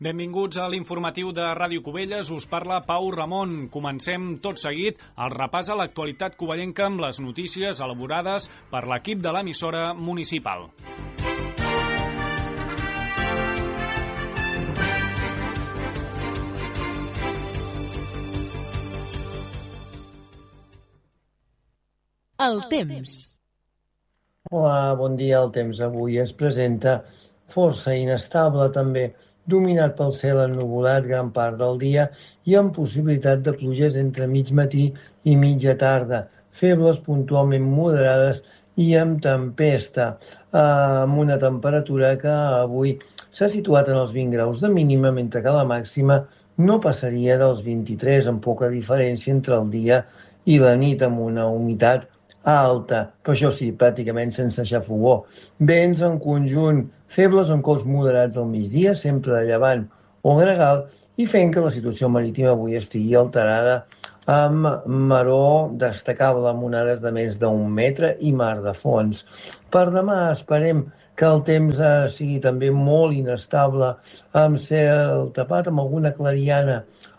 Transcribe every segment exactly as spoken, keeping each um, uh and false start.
Benvinguts a l'informatiu de Ràdio Cubelles. Us parla Pau Ramon. Comencem tot seguit el repàs a l'actualitat covellenca amb les notícies elaborades per l'equip de l'emissora municipal. El temps. Hola, bon dia. El temps avui es presenta força inestable també, dominat pel cel ennuvolat gran part del dia i amb possibilitat de pluges entre mig matí i mitja tarda, febles puntualment moderades i amb tempesta, amb una temperatura que avui s'ha situat en els vint graus de mínima, mentre que la màxima no passaria dels vint-i-tres, amb poca diferència entre el dia i la nit, amb una humitat alta, però això sí, pràcticament sense xafogó. Vents en conjunt febles amb cols moderats al migdia, sempre de llevant o gregal, i fent que la situació marítima avui estigui alterada amb maró destacable amb onades de més d'un metre i mar de fons. Per demà esperem que el temps eh, sigui també molt inestable, amb cel tapat, amb alguna clariana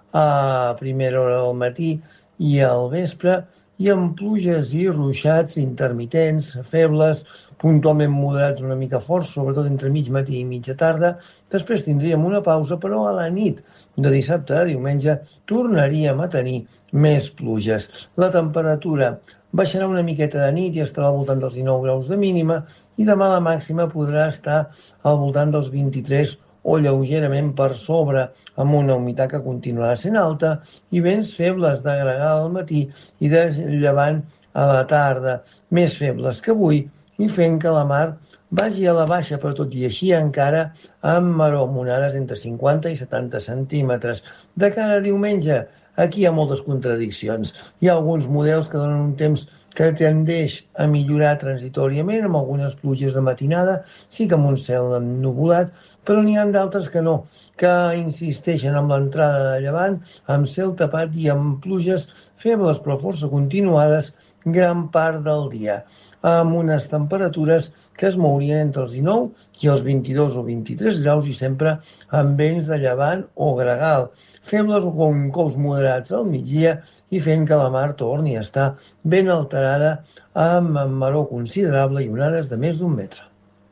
a primera hora del matí i al vespre, i amb pluges i ruixats intermitents, febles, puntualment moderats una mica forts, sobretot entre mig matí i mitja tarda. Després tindríem una pausa, però a la nit de dissabte a diumenge tornaríem a tenir més pluges. La temperatura baixarà una miqueta de nit i estarà al voltant dels dinou graus de mínima, i demà la màxima podrà estar al voltant dels vint-i-tres o lleugerament per sobre, amb una humitat que continuarà sent alta i vents febles de gregal al matí i de llevant a la tarda, més febles que avui, i fent que la mar vagi a la baixa, però tot i així encara amb maró, amb onades entre cinquanta i setanta centímetres. De cara a diumenge, aquí hi ha moltes contradiccions. Hi ha alguns models que donen un temps que tendeix a millorar transitoriament, amb algunes pluges de matinada, sí que amb un cel ennuvolat, però n'hi ha d'altres que no, que insisteixen amb l'entrada de llevant, amb cel tapat i amb pluges febles però força continuades gran part del dia, amb unes temperatures que es mourien entre els dinou i els vint-i-dos o vint-i-tres graus i sempre amb vents de llevant o gregal, febles o com cols moderats al migdia i fent que la mar torni a estar ben alterada amb maró considerable i onades de més d'un metre.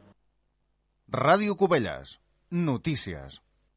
Ràdio Cubelles. Notícies.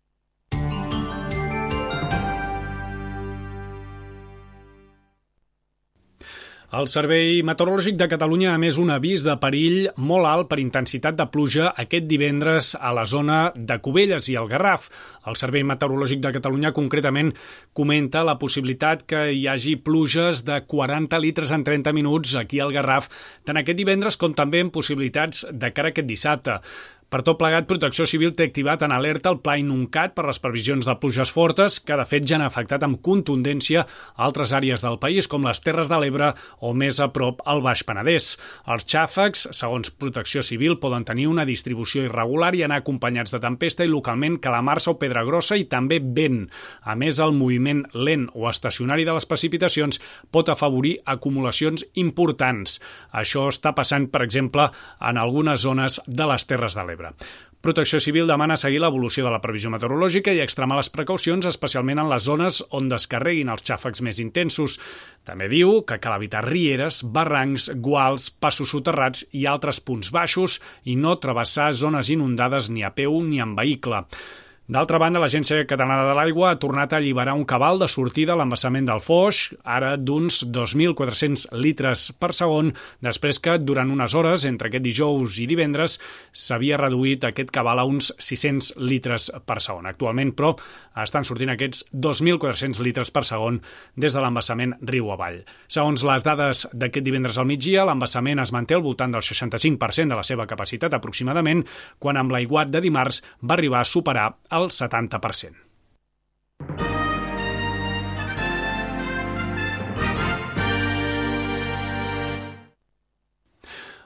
El Servei Meteorològic de Catalunya ha emès un avís de perill molt alt per intensitat de pluja aquest divendres a la zona de Cubelles i el Garraf. El Servei Meteorològic de Catalunya concretament comenta la possibilitat que hi hagi pluges de quaranta litres en trenta minuts aquí al Garraf, tant aquest divendres com també amb possibilitats de cara a aquest dissabte. Per tot plegat, Protecció Civil té activat en alerta el Pla Inuncat per les previsions de pluges fortes, que de fet ja han afectat amb contundència altres àrees del país, com les Terres de l'Ebre o més a prop el Baix Penedès. Els xàfecs, segons Protecció Civil, poden tenir una distribució irregular i anar acompanyats de tempesta i localment calamarsa o pedra grossa i també vent. A més, el moviment lent o estacionari de les precipitacions pot afavorir acumulacions importants. Això està passant, per exemple, en algunes zones de les Terres de l'Ebre. Protecció Civil demana seguir l'evolució de la previsió meteorològica i extremar les precaucions, especialment en les zones on descarreguin els xàfecs més intensos. També diu que cal evitar rieres, barrancs, guals, passos soterrats i altres punts baixos i no travessar zones inundades ni a peu ni en vehicle. D'altra banda, l'Agència Catalana de l'Aigua ha tornat a alliberar un cabal de sortida a l'embassament del Foix, ara d'uns dos mil quatre-cents litres per segon, després que durant unes hores, entre aquest dijous i divendres, s'havia reduït aquest cabal a uns sis-cents litres per segon. Actualment, però, estan sortint aquests dos mil quatre-cents litres per segon des de l'embassament riu avall. Segons les dades d'aquest divendres al migdia, l'embassament es manté al voltant del seixanta-cinc per cent de la seva capacitat aproximadament, quan amb l'aiguat de dimarts va arribar a superar el setanta per cent.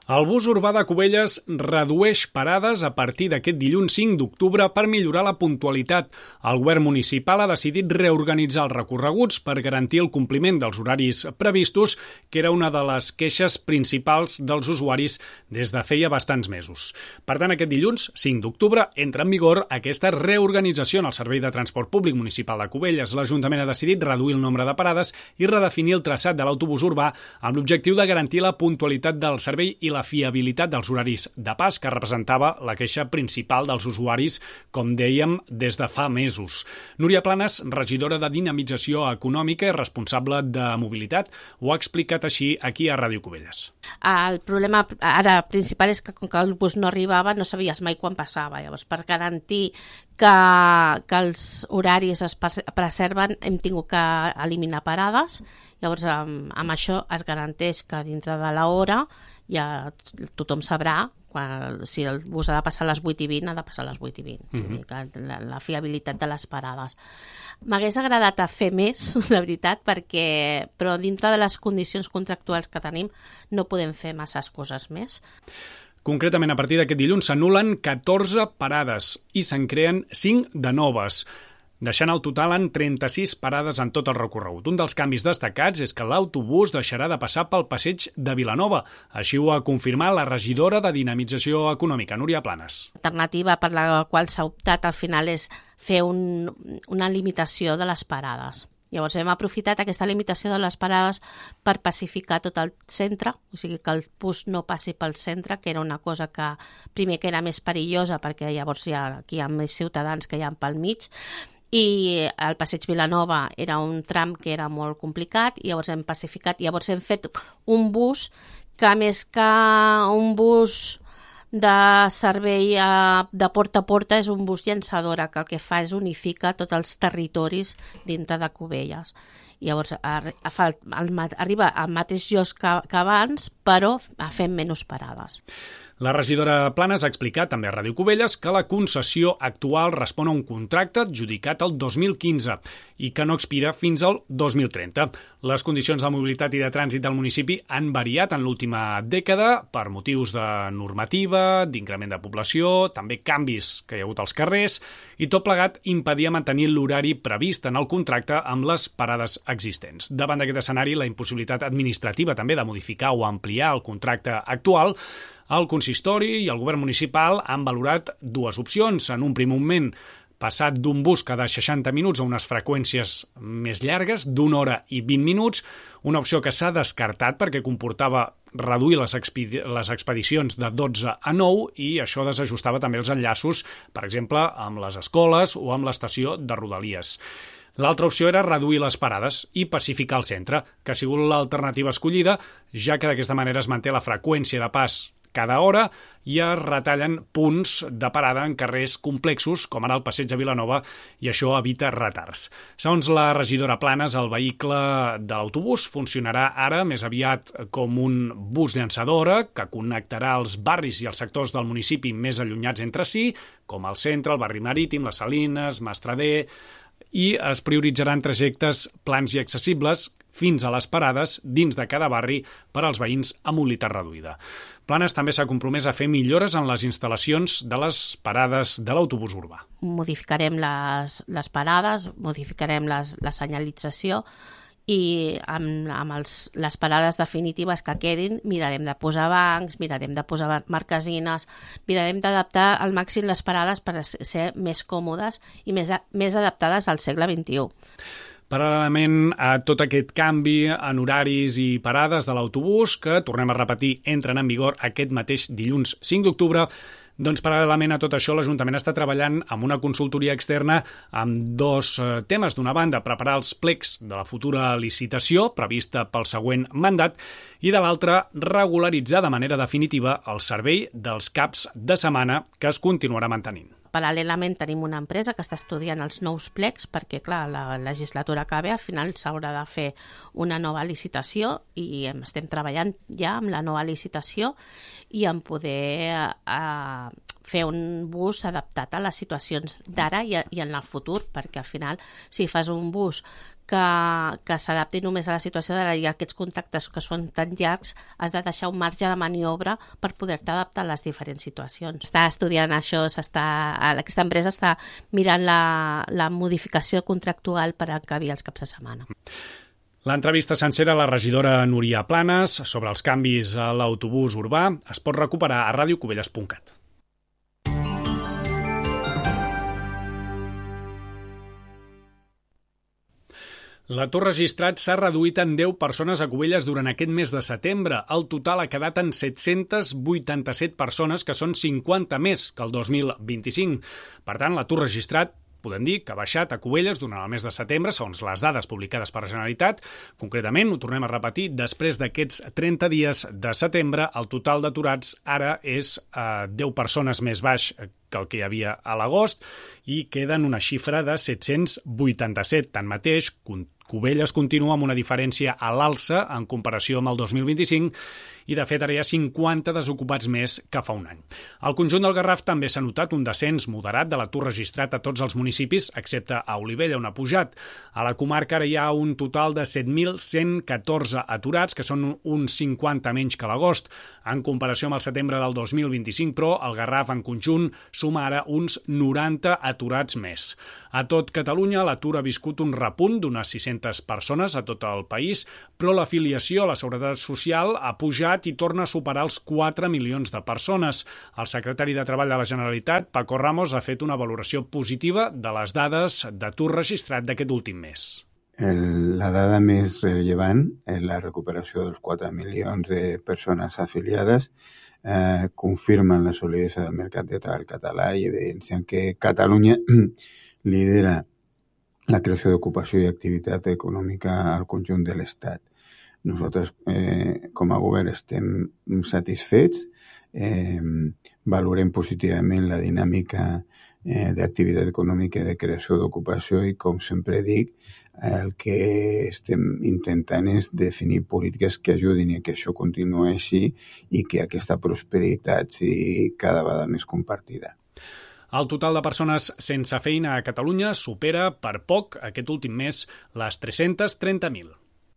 El bus urbà de Cubelles redueix parades a partir d'aquest dilluns cinc d'octubre per millorar la puntualitat. El govern municipal ha decidit reorganitzar els recorreguts per garantir el compliment dels horaris previstos, que era una de les queixes principals dels usuaris des de feia bastants mesos. Per tant, aquest dilluns cinc d'octubre entra en vigor aquesta reorganització en el servei de transport públic municipal de Cubelles. L'Ajuntament ha decidit reduir el nombre de parades i redefinir el traçat de l'autobús urbà amb l'objectiu de garantir la puntualitat del servei i la la fiabilitat dels horaris de pas, que representava la queixa principal dels usuaris, com dèiem, des de fa mesos. Núria Planes, regidora de Dinamització Econòmica i responsable de mobilitat, ho ha explicat així aquí a Ràdio Cubelles. El problema ara principal és que com que el bus no arribava no sabies mai quan passava. Llavors, per garantir que, que els horaris es preserven hem tingut que eliminar parades. Llavors, amb, amb això es garanteix que dintre de l'hora ja tothom sabrà quan, si el bus ha de passar a les vuit i vint, ha de passar a les vuit i vint. Mm-hmm. que la, la fiabilitat de les parades. M'hagués agradat a fer més, de veritat, perquè, però dintre de les condicions contractuals que tenim no podem fer masses coses més. Concretament, a partir d'aquest dilluns s'anulen catorze parades i se'n creen cinc de noves, deixant el total en trenta-sis parades en tot el recorregut. Un dels canvis destacats és que l'autobús deixarà de passar pel passeig de Vilanova. Així ho ha confirmat la regidora de Dinamització Econòmica, Núria Planes. L'alternativa per la qual s'ha optat al final és fer un, una limitació de les parades. Llavors hem aprofitat aquesta limitació de les parades per pacificar tot el centre, o sigui que el bus no passi pel centre, que era una cosa que primer que era més perillosa perquè llavors hi ha, aquí hi ha més ciutadans que hi ha pel mig, i el passeig Vilanova era un tram que era molt complicat i llavors hem pacificat, i llavors hem fet un bus que més que un bus de servei de porta a porta és un bus llançadora que el que fa és unificar tots els territoris dintre de Cubelles. I llavors arriba al mateix lloc que, que abans, però fent menys parades. La regidora Planes ha explicat també a Ràdio Cubelles que la concessió actual respon a un contracte adjudicat el dos mil quinze i que no expira fins al dos mil trenta. Les condicions de mobilitat i de trànsit del municipi han variat en l'última dècada per motius de normativa, d'increment de població, també canvis que hi ha hagut als carrers, i tot plegat impedia mantenir l'horari previst en el contracte amb les parades existents. Davant d'aquest escenari, la impossibilitat administrativa també de modificar o ampliar el contracte actual, el consistori i el govern municipal han valorat dues opcions. En un primer moment, passat d'un bus cada seixanta minuts a unes freqüències més llargues, d'una hora i vint minuts, una opció que s'ha descartat perquè comportava reduir les, expedi- les expedicions de dotze a nou i això desajustava també els enllaços, per exemple, amb les escoles o amb l'estació de Rodalies. L'altra opció era reduir les parades i pacificar el centre, que ha sigut l'alternativa escollida, ja que d'aquesta manera es manté la freqüència de pas cada hora i es retallen punts de parada en carrers complexos, com ara el passeig de Vilanova, i això evita retards. Segons la regidora Planes, el vehicle de l'autobús funcionarà ara més aviat com un bus llançadora que connectarà els barris i els sectors del municipi més allunyats entre si, com el centre, el barri marítim, les Salines, Mastrader, i es prioritzaran trajectes plans i accessibles fins a les parades dins de cada barri per als veïns amb mobilitat reduïda. Planes també s'ha compromès a fer millores en les instal·lacions de les parades de l'autobús urbà. Modificarem les, les parades, modificarem les, la senyalització i amb, amb els, les parades definitives que quedin mirarem de posar bancs, mirarem de posar marquesines, mirarem d'adaptar al màxim les parades per ser més còmodes i més, més adaptades al segle vint-i-u. Paral·lelament a tot aquest canvi en horaris i parades de l'autobús, que, tornem a repetir, entren en vigor aquest mateix dilluns cinc d'octubre, doncs paral·lelament a tot això l'Ajuntament està treballant amb una consultoria externa amb dos temes. D'una banda, preparar els plecs de la futura licitació prevista pel següent mandat i de l'altra, regularitzar de manera definitiva el servei dels caps de setmana que es continuarà mantenint. Paral·lelament tenim una empresa que està estudiant els nous plecs perquè, clar, la legislatura acaba, al final s'haurà de fer una nova licitació i estem treballant ja amb la nova licitació i en poder eh, fer un bus adaptat a les situacions d'ara i, i en el futur, perquè al final, si fas un bus que, que s'adapti només a la situació d'ara i aquests contractes que són tan llargs, has de deixar un marge de maniobra per poder-te adaptar a les diferents situacions. Està estudiant això, s'està, aquesta empresa està mirant la, la modificació contractual per encabir els caps de setmana. L'entrevista sencera a la regidora Núria Planes sobre els canvis a l'autobús urbà es pot recuperar a radio cubelles punt cat. L'atur registrat s'ha reduït en deu persones a Cubelles durant aquest mes de setembre. El total ha quedat en set-cents vuitanta-set persones, que són cinquanta més que el dos mil vint-i-cinc. Per tant, l'atur registrat podem dir que ha baixat a Cubelles durant el mes de setembre, segons les dades publicades per la Generalitat. Concretament, ho tornem a repetir, després d'aquests trenta dies de setembre, el total d'aturats ara és eh, deu persones més baix que el que hi havia a l'agost i queda en una xifra de set-cents vuitanta-set. Tanmateix, Cubelles continua amb una diferència a l'alça en comparació amb el dos mil vint-i-cinc i, de fet, ara hi ha cinquanta desocupats més que fa un any. Al conjunt del Garraf també s'ha notat un descens moderat de l'atur registrat a tots els municipis, excepte a Olivella, on ha pujat. A la comarca ara hi ha un total de set mil cent catorze aturats, que són uns cinquanta menys que l'agost. En comparació amb el setembre del dos mil vint-i-cinc, però, el Garraf en conjunt suma ara uns noranta aturats més. A tot Catalunya, l'atur ha viscut un repunt d'unes sis-centes persones a tot el país, però l'afiliació a la Seguretat Social ha pujat i torna a superar els quatre milions de persones. El secretari de Treball de la Generalitat, Paco Ramos, ha fet una valoració positiva de les dades d'atur registrat d'aquest últim mes. El, la dada més rellevant és la recuperació dels quatre milions de persones afiliades, eh, confirmen la solidesa del mercat de treball català i evidencien que Catalunya lidera la creació d'ocupació i activitat econòmica al conjunt de l'Estat. Nosaltres, eh, com a govern, estem satisfets, eh, valorem positivament la dinàmica eh, d'activitat econòmica i de creació d'ocupació i, com sempre dic, el que estem intentant és definir polítiques que ajudin a que això continuï així i que aquesta prosperitat sigui cada vegada més compartida. El total de persones sense feina a Catalunya supera per poc aquest últim mes les tres-cents trenta mil.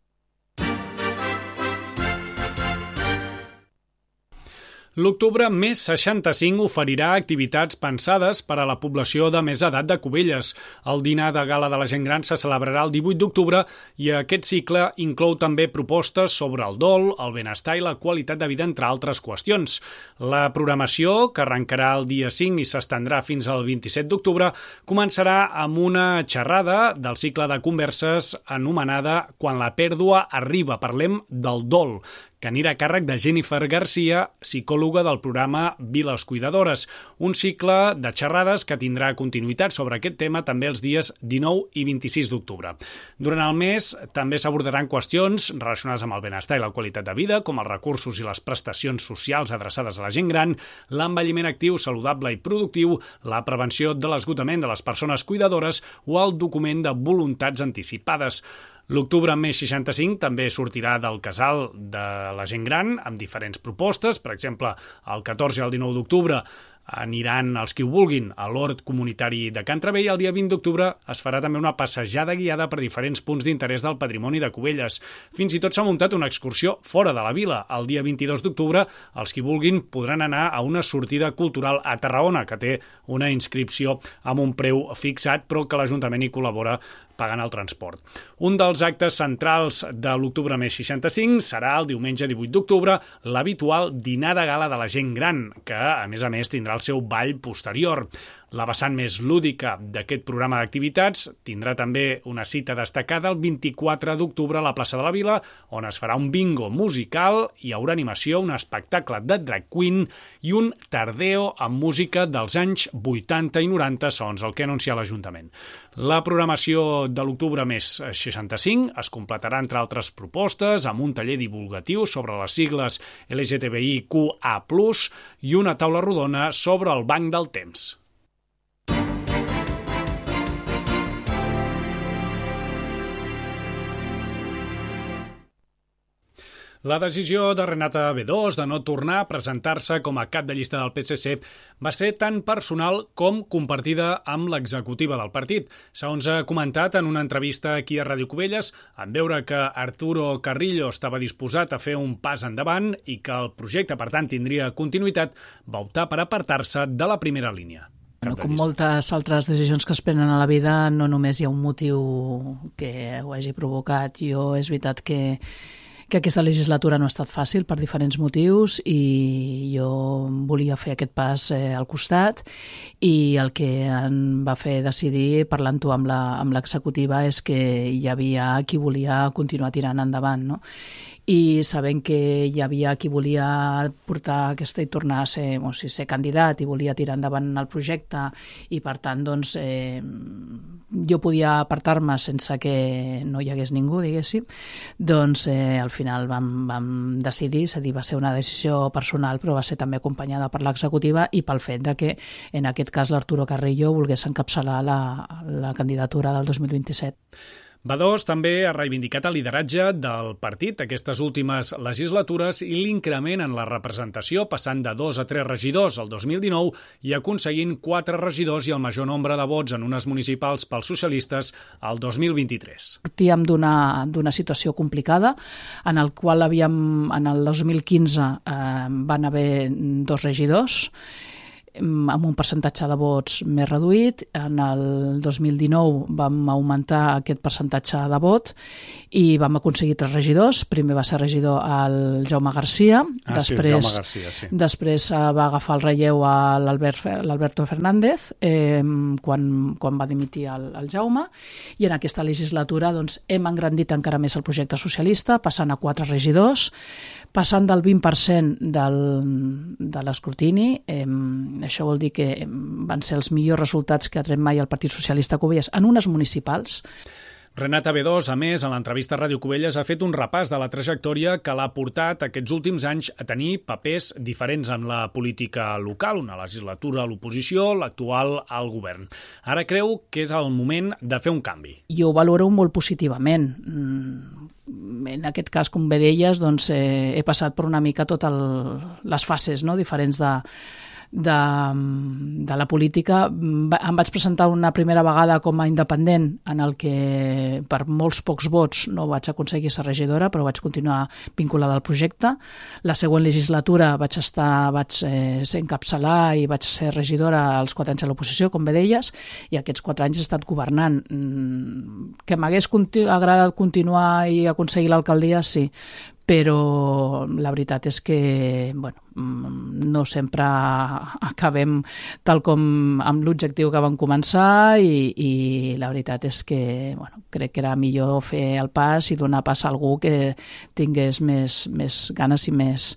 L'octubre més seixanta-cinc oferirà activitats pensades per a la població de més edat de Cubelles. El dinar de gala de la gent gran se celebrarà el divuit d'octubre i aquest cicle inclou també propostes sobre el dol, el benestar i la qualitat de vida, entre altres qüestions. La programació, que arrencarà el dia cinc i s'estendrà fins al vint-i-set d'octubre, començarà amb una xerrada del cicle de converses anomenada Quan la pèrdua arriba, parlem del dol, que anirà a càrrec de Jennifer Garcia, psicòloga del programa Viles Cuidadores, un cicle de xerrades que tindrà continuïtat sobre aquest tema també els dies dinou i vint-i-sis d'octubre. Durant el mes també s'abordaran qüestions relacionades amb el benestar i la qualitat de vida, com els recursos i les prestacions socials adreçades a la gent gran, l'envelliment actiu, saludable i productiu, la prevenció de l'esgotament de les persones cuidadores o el document de voluntats anticipades. L'octubre més seixanta-cinc també sortirà del casal de la gent gran amb diferents propostes. Per exemple, el catorze i el dinou d'octubre aniran els qui ho vulguin a l'hort comunitari de Can Traver i el dia vint d'octubre es farà també una passejada guiada per diferents punts d'interès del patrimoni de Cubelles. Fins i tot s'ha muntat una excursió fora de la vila. El dia vint-i-dos d'octubre els qui vulguin podran anar a una sortida cultural a Tarragona, que té una inscripció amb un preu fixat, però que l'Ajuntament hi col·labora pagant el transport. Un dels actes centrals de l'octubre més seixanta-cinc serà el diumenge divuit d'octubre l'habitual dinar de gala de la gent gran, que a més a més tindrà el seu ball posterior. La vessant més lúdica d'aquest programa d'activitats tindrà també una cita destacada el vint-i-quatre d'octubre a la plaça de la Vila, on es farà un bingo musical, hi haurà animació, un espectacle de drag queen i un tardeo amb música dels anys vuitanta i noranta, segons el que ha anunciat l'Ajuntament. La programació de l'octubre més seixanta-cinc es completarà, entre altres propostes, amb un taller divulgatiu sobre les sigles L G T B I Q A plus, i una taula rodona sobre el banc del temps. La decisió de Renata B dos de no tornar a presentar-se com a cap de llista del P S C va ser tan personal com compartida amb l'executiva del partit. Segons ha comentat en una entrevista aquí a Ràdio Cubelles, en veure que Arturo Carrillo estava disposat a fer un pas endavant i que el projecte, per tant, tindria continuïtat, va optar per apartar-se de la primera línia. No, com moltes altres decisions que es prenen a la vida, no només hi ha un motiu que ho hagi provocat. Jo és veritat que que aquesta legislatura no ha estat fàcil per diferents motius i jo volia fer aquest pas eh, al costat i el que em va fer decidir, parlant-ho amb la, amb l'executiva, és que hi havia qui volia continuar tirant endavant, no? I sabent que hi havia qui volia portar aquesta i tornar a ser, o sigui, ser candidat i volia tirar endavant el projecte i per tant doncs eh, jo podia apartar-me sense que no hi hagués ningú, diguéssim, doncs eh, al final vam, vam decidir, és a dir, va ser una decisió personal però va ser també acompanyada per l'executiva i pel fet de que en aquest cas l'Arturo Carrillo volgués encapçalar la, la candidatura del dos mil vint-i-set. B dos també ha reivindicat el lideratge del partit aquestes últimes legislatures i l'increment en la representació, passant de dos a tres regidors el dos mil dinou i aconseguint quatre regidors i el major nombre de vots en unes municipals pels socialistes el dos mil vint-i-tres. Partíem d'una d'una situació complicada en el qual havíem, en el dos mil quinze eh, van haver dos regidors amb un percentatge de vots més reduït. En el dos mil dinou vam augmentar aquest percentatge de vot i vam aconseguir tres regidors. Primer va ser regidor el Jaume Garcia, ah, després, sí, Jaume Garcia, sí. després va agafar el relleu a l'Alberto Fernández eh, quan, quan va dimitir el, el Jaume, i en aquesta legislatura doncs, hem engrandit encara més el projecte socialista, passant a quatre regidors, passant del vint per cent del, de l'escrutini. Eh, això vol dir que van ser els millors resultats que ha tret mai el Partit Socialista Cubelles en unes municipals. Renata B dos, a més, en l'entrevista a Ràdio Cubelles ha fet un repàs de la trajectòria que l'ha portat aquests últims anys a tenir papers diferents en la política local, una legislatura a l'oposició, l'actual al govern. Ara creu que és el moment de fer un canvi. Jo ho valoro molt positivament. En aquest cas, com bé deies, doncs, eh, he passat per una mica totes les fases, no?, diferents de, de, de la política. Em vaig presentar una primera vegada com a independent, en el que per molts pocs vots no vaig aconseguir ser regidora, però vaig continuar vinculada al projecte. La següent legislatura vaig estar, vaig eh, ser encapçalar i vaig ser regidora als quatre anys a l'oposició, com bé deies, i aquests quatre anys he estat governant. Que m'hagués continu- agradat continuar i aconseguir l'alcaldia, sí, però la veritat és que bueno, no sempre acabem tal com amb l'objectiu que vam començar i, i la veritat és que bueno, crec que era millor fer el pas i donar pas a algú que tingués més, més ganes i més,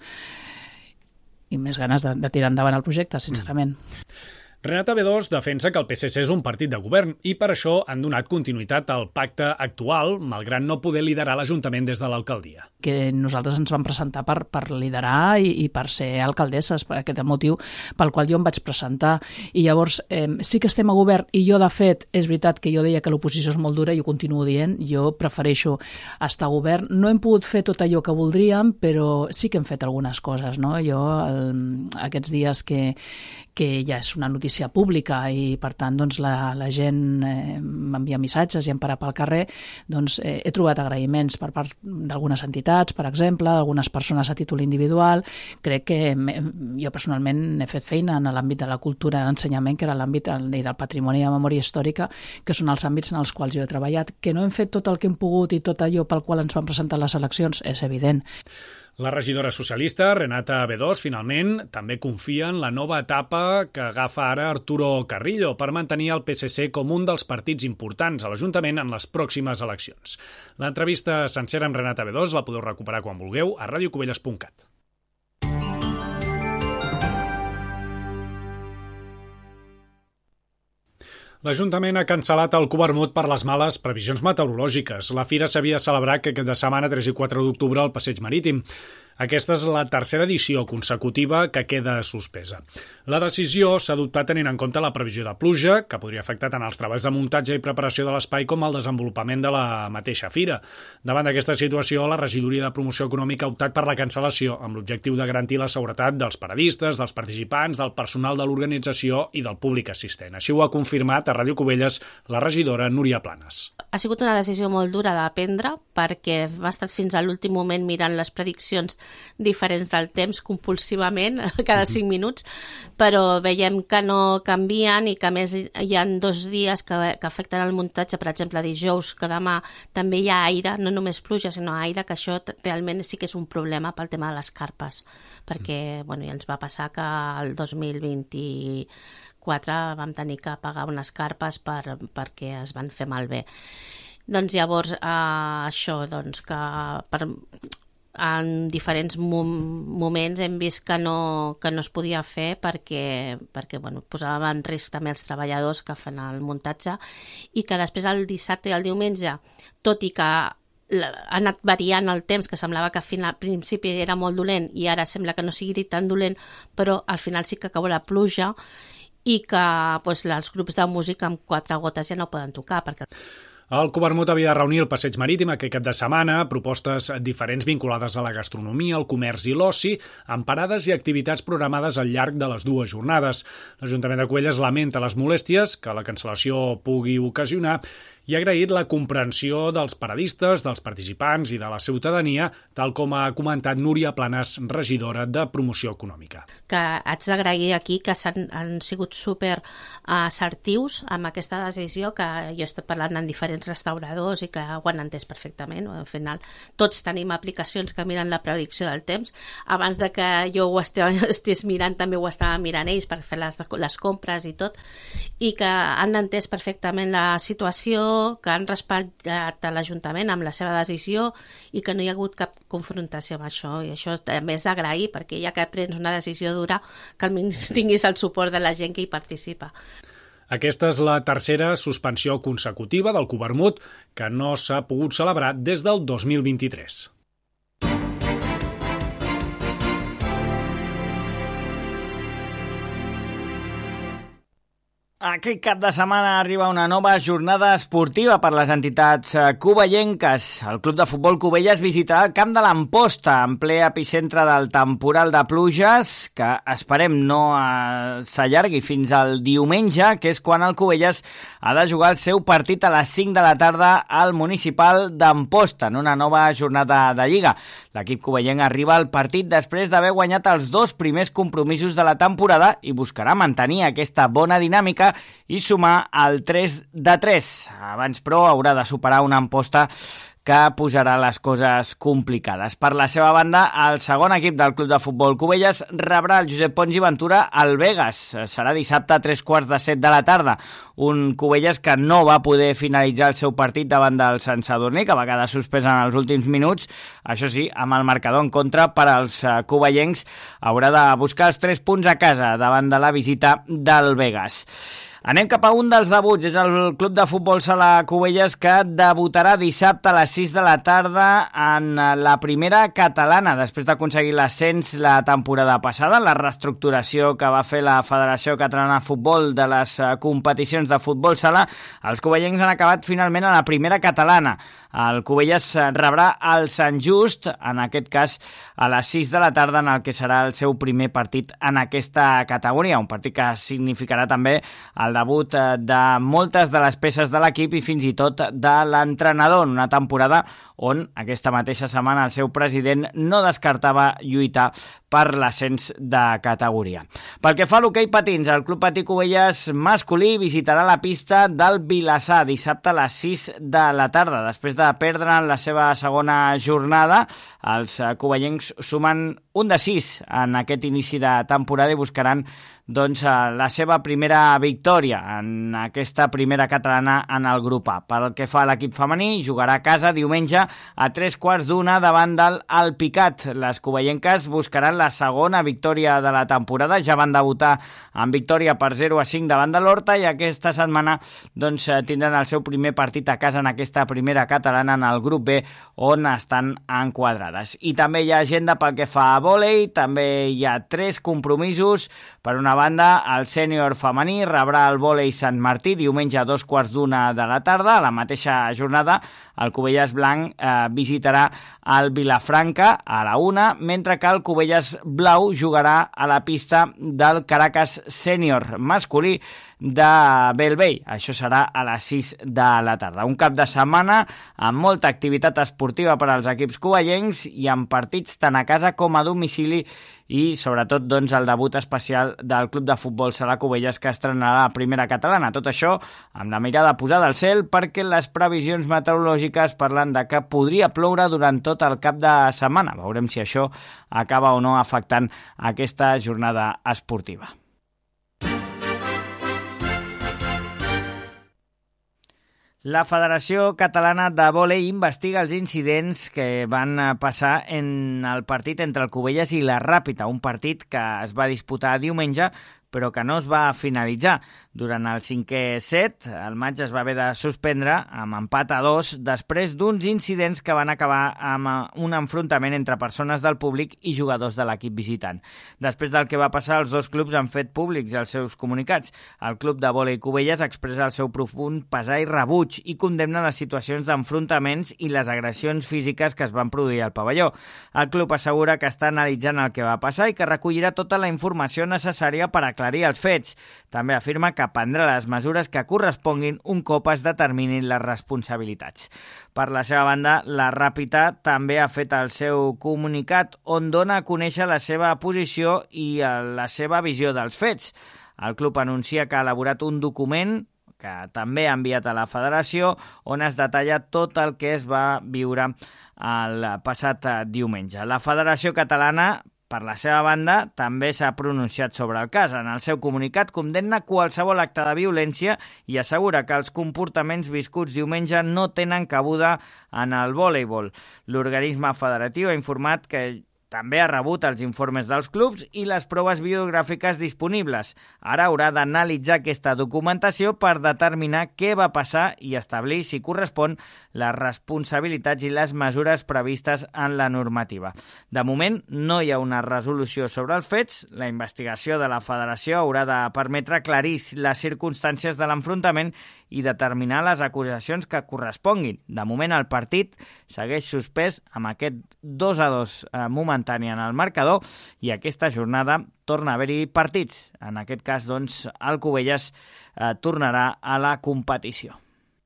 i més ganes de, de tirar endavant el projecte, sincerament. Mm. Renata B dos defensa que el P S C és un partit de govern i per això han donat continuïtat al pacte actual, malgrat no poder liderar l'Ajuntament des de l'alcaldia. Que nosaltres ens vam presentar per, per liderar i, i per ser alcaldesses, per aquest motiu pel qual jo em vaig presentar. I llavors eh, sí que estem a govern i jo, de fet, és veritat que jo deia que l'oposició és molt dura i ho continuo dient, jo prefereixo estar a govern. No hem pogut fer tot allò que voldríem, però sí que hem fet algunes coses, no? Jo, el, aquests dies que que ja és una notícia pública i per tant doncs, la, la gent eh, m'envia missatges i em para pel carrer, doncs eh, he trobat agraïments per part d'algunes entitats, per exemple, d'algunes persones a títol individual. Crec que jo personalment he fet feina en l'àmbit de la cultura i l'ensenyament, que era l'àmbit del patrimoni i la memòria històrica, que són els àmbits en els quals jo he treballat. Que no hem fet tot el que hem pogut i tot allò pel qual ens van presentar les eleccions, és evident. La regidora socialista, Renata B dos, finalment, també confia en la nova etapa que agafa ara Arturo Carrillo per mantenir el P S C com un dels partits importants a l'Ajuntament en les pròximes eleccions. L'entrevista sencera amb Renata B dos la podeu recuperar quan vulgueu a radio cubelles punt cat. L'Ajuntament ha cancel·lat el Cubermut per les males previsions meteorològiques. La fira s'havia celebrat aquest de setmana tres i quatre d'octubre al Passeig Marítim. Aquesta és la tercera edició consecutiva que queda suspesa. La decisió s'ha adoptat tenint en compte la previsió de pluja, que podria afectar tant els treballs de muntatge i preparació de l'espai com el desenvolupament de la mateixa fira. Davant d'aquesta situació, la Regidoria de Promoció Econòmica ha optat per la cancel·lació, amb l'objectiu de garantir la seguretat dels paradistes, dels participants, del personal de l'organització i del públic assistent. Així ho ha confirmat a Ràdio Cubelles la regidora Núria Planes. Ha sigut una decisió molt dura de prendre perquè hem estat fins a l'últim moment mirant les prediccions diferents del temps compulsivament cada cinc minuts, però veiem que no canvien i que a més hi ha dos dies que, que afecten el muntatge, per exemple dijous, que demà també hi ha aire, no només pluja sinó aire, que això realment sí que és un problema pel tema de les carpes, perquè bueno, ja ens va passar que el dos mil vint-i-quatre vam tenir que pagar unes carpes per, perquè es van fer malbé. Doncs llavors eh, això, doncs que per en diferents mom moments hem vist que no, que no es podia fer perquè, perquè bueno, posava en risc també els treballadors que fan el muntatge i que després el dissabte i el diumenge, tot i que ha anat variant el temps, que semblava que al principi era molt dolent i ara sembla que no sigui tan dolent, però al final sí que cau la pluja i que doncs, els grups de música amb quatre gotes ja no poden tocar perquè... El Covermut havia de reunir el passeig marítim aquest cap de setmana, propostes diferents vinculades a la gastronomia, el comerç i l'oci, amb parades i activitats programades al llarg de les dues jornades. L'Ajuntament de Cubelles lamenta les molèsties que la cancel·lació pugui ocasionar i ha agraït la comprensió dels paradistes, dels participants i de la ciutadania, tal com ha comentat Núria Planes, regidora de Promoció Econòmica. Que haig d'agrair aquí que han, han sigut super assertius amb aquesta decisió, que jo he estat parlant amb diferents restauradors i que ho han entès perfectament. Al final, tots tenim aplicacions que miren la predicció del temps. Abans de que jo ho estigués mirant, també ho estava mirant ells per fer les, les compres i tot, i que han entès perfectament la situació, que han respectat a l'Ajuntament amb la seva decisió i que no hi ha hagut cap confrontació amb això, i això també és d'agrair, perquè ja que prens una decisió dura, que almenys tinguis el suport de la gent que hi participa. Aquesta és la tercera suspensió consecutiva del Covermut que no s'ha pogut celebrar des del dos mil vint-i-tres. Aquest cap de setmana arriba una nova jornada esportiva per les entitats covellenques. El Club de Futbol Cubelles visitarà el camp de l'Amposta en ple epicentre del temporal de pluges, que esperem no s'allargui fins al diumenge, que és quan el Cubelles ha de jugar el seu partit a les cinc de la tarda al municipal d'Amposta, en una nova jornada de Lliga. L'equip covellenc arriba al partit després d'haver guanyat els dos primers compromisos de la temporada i buscarà mantenir aquesta bona dinàmica i sumar el tres de tres. Abans, però, haurà de superar una Amposta que posarà les coses complicades. Per la seva banda, el segon equip del Club de Futbol Cubelles rebrà el Josep Pons i Ventura al Vegas. Serà dissabte a tres quarts de set de la tarda. Un Cubelles que no va poder finalitzar el seu partit davant del Sant Sadurní, que va quedar suspès en els últims minuts. Això sí, amb el marcador en contra per als covellencs, haurà de buscar els tres punts a casa davant de la visita del Vegas. Anem cap a un dels debuts, és el Club de Futbol Sala Cubelles que debutarà dissabte a les sis de la tarda en la primera catalana, després d'aconseguir l'ascens la temporada passada, la reestructuració que va fer la Federació Catalana de Futbol de les competicions de futbol sala. Els covellencs han acabat finalment a la primera catalana. El Cubelles rebrà el Sant Just, en aquest cas a les sis de la tarda, en el que serà el seu primer partit en aquesta categoria, un partit que significarà també el debut de moltes de les peces de l'equip i fins i tot de l'entrenador, en una temporada on aquesta mateixa setmana el seu president no descartava lluitar per l'ascens de categoria. Pel que fa a l'hoquei patins, el Club Patí Cubelles masculí visitarà la pista del Vilassar dissabte a les sis de la tarda. Després de perdre en la seva segona jornada, els covellencs sumen un de sis en aquest inici de temporada i buscaran doncs, la seva primera victòria en aquesta primera catalana en el grup A. Pel que fa a l'equip femení, jugarà a casa diumenge dissabte a tres quarts d'una davant del Alpicat. Les covellenques buscaran la segona victòria de la temporada. Ja van debutar amb victòria per zero a cinc davant de l'Horta i aquesta setmana doncs, tindran el seu primer partit a casa en aquesta primera catalana en el grup B, on estan enquadrades. I també hi ha agenda pel que fa a vòlei, també hi ha tres compromisos. Per una banda, el sènior femení rebrà el vòlei Sant Martí diumenge a dos quarts d'una de la tarda. A la mateixa jornada, el Cubelles Blanc eh, visitarà el Vilafranca a la una, mentre que el Cubelles Blau jugarà a la pista del Caracas Sènior masculí de Bellvei. Això serà a les sis de la tarda. Un cap de setmana amb molta activitat esportiva per als equips covellencs i amb partits tant a casa com a domicili i sobretot doncs, el debut especial del Club de Futbol Sala Cubelles que estrenarà la primera catalana. Tot això amb la mirada posada al cel perquè les previsions meteorològiques parlen de que podria ploure durant tot el cap de setmana. Veurem si això acaba o no afectant aquesta jornada esportiva. La Federació Catalana de Vòlei investiga els incidents que van passar en el partit entre el Cubelles i la Ràpita, un partit que es va disputar diumenge però que no es va finalitzar. Durant el cinquè set, el matx es va haver de suspendre amb empat a dos després d'uns incidents que van acabar amb un enfrontament entre persones del públic i jugadors de l'equip visitant. Després del que va passar, els dos clubs han fet públics els seus comunicats. El club de vòlei Cubelles expressa el seu profund pesar i rebuig i condemna les situacions d'enfrontaments i les agressions físiques que es van produir al pavelló. El club assegura que està analitzant el que va passar i que recollirà tota la informació necessària per aclarir els fets. També afirma que prendrà les mesures que corresponguin un cop es determinin les responsabilitats. Per la seva banda, la Ràpita també ha fet el seu comunicat on dona a conèixer la seva posició i la seva visió dels fets. El club anuncia que ha elaborat un document que també ha enviat a la federació on es detalla tot el que es va viure el passat diumenge. La Federació Catalana, per la seva banda, també s'ha pronunciat sobre el cas. En el seu comunicat condemna qualsevol acte de violència i assegura que els comportaments viscuts diumenge no tenen cabuda en el voleibol. L'organisme federatiu ha informat que també ha rebut els informes dels clubs i les proves videogràfiques disponibles. Ara haurà d'analitzar aquesta documentació per determinar què va passar i establir si correspon les responsabilitats i les mesures previstes en la normativa. De moment, no hi ha una resolució sobre els fets. La investigació de la federació haurà de permetre aclarir les circumstàncies de l'enfrontament i determinar les acusacions que corresponguin. De moment, el partit segueix suspès amb aquest dos a dos eh, momentani en el marcador i aquesta jornada torna a haver-hi partits. En aquest cas, doncs, el Cubelles eh, tornarà a la competició.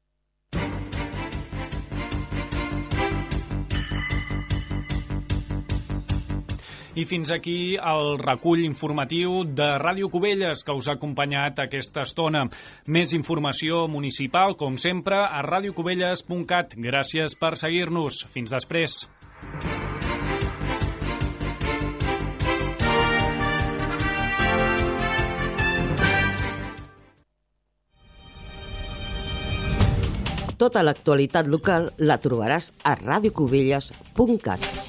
I fins aquí el recull informatiu de Ràdio Cubelles que us ha acompanyat aquesta estona. Més informació municipal, com sempre, a radio cubelles punt cat. Gràcies per seguir-nos. Fins després. Tota l'actualitat local la trobaràs a radio cubelles punt cat.